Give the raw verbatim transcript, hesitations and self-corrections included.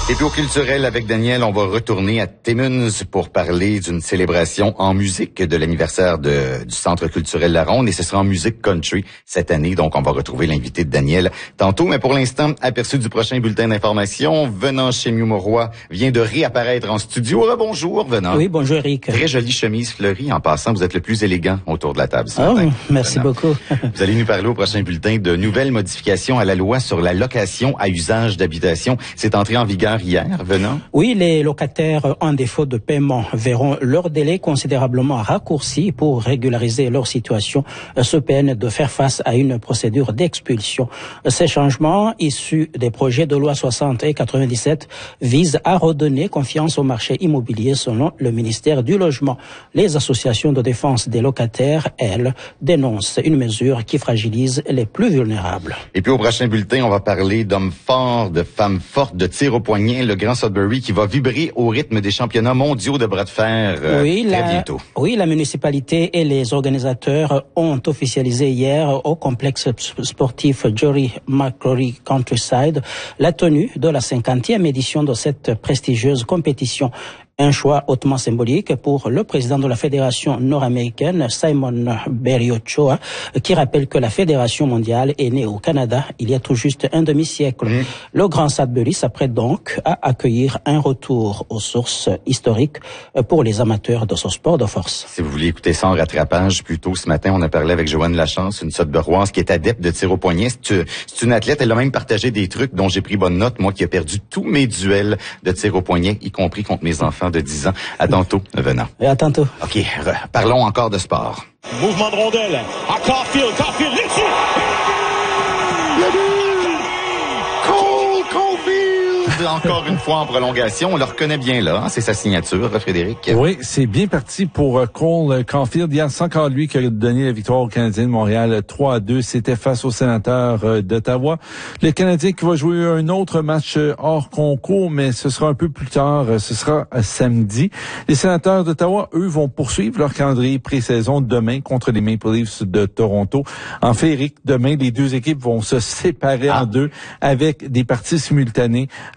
Et puis au culturel avec Daniel, on va retourner à Timmins pour parler d'une célébration en musique de l'anniversaire de, du Centre culturel La Ronde, et ce sera en musique country cette année. Donc on va retrouver l'invité de Daniel tantôt. Mais pour l'instant, aperçu du prochain bulletin d'information, Venant Chemieux-Mauroy vient de réapparaître en studio. Bonjour Venant. Oui, bonjour Eric. Très jolie chemise fleurie. En passant, vous êtes le plus élégant autour de la table ce oh, matin. Merci Venant. beaucoup. Vous allez nous parler au prochain bulletin de nouvelles modifications à la loi sur la location à usage d'habitation. C'est entré en vigueur hier, Venant? Oui, les locataires en défaut de paiement verront leur délai considérablement raccourci pour régulariser leur situation, sous peine de faire face à une procédure d'expulsion. Ces changements, issus des projets de loi soixante et quatre-vingt-dix-sept, visent à redonner confiance au marché immobilier selon le ministère du Logement. Les associations de défense des locataires, elles, dénoncent une mesure qui fragilise les plus vulnérables. Et puis au prochain bulletin, on va parler d'hommes forts, de femmes fortes, de tir au poignet, le Grand Sudbury qui va vibrer au rythme des championnats mondiaux de bras de fer euh, oui, très la, bientôt. Oui, la municipalité et les organisateurs ont officialisé hier au complexe sportif Jory McCrory Countryside la tenue de la cinquantième édition de cette prestigieuse compétition. Un choix hautement symbolique pour le président de la Fédération nord-américaine, Simon Berry-Ochoa, qui rappelle que la Fédération mondiale est née au Canada il y a tout juste un demi-siècle. Mmh. Le Grand Sudbury s'apprête donc à accueillir un retour aux sources historiques pour les amateurs de ce sport de force. Si vous voulez écouter ça en rattrapage, plus tôt ce matin, on a parlé avec Joanne Lachance, une Sudburoise qui est adepte de tir au poignet. C'est, c'est une athlète, elle a même partagé des trucs dont j'ai pris bonne note, moi qui ai perdu tous mes duels de tir au poignet, y compris contre mes enfants de dix ans. À tantôt, Venant. Et à tantôt. OK, re- parlons encore de sport. Mouvement de rondelle à Caulfield. Caulfield, là-dessus! Cole Caulfield! Encore une fois en prolongation. On le reconnaît bien là. Hein? C'est sa signature, Frédéric. Oui, c'est bien parti pour Cole Caulfield. Hier, c'est encore lui qui a donné la victoire aux Canadiens de Montréal trois à deux. C'était face aux Sénateurs d'Ottawa. Le Canadien qui va jouer un autre match hors concours, mais ce sera un peu plus tard. Ce sera samedi. Les Sénateurs d'Ottawa, eux, vont poursuivre leur calendrier pré-saison demain contre les Maple Leafs de Toronto. En fait, Eric, demain, les deux équipes vont se séparer ah. en deux avec des parties simultanées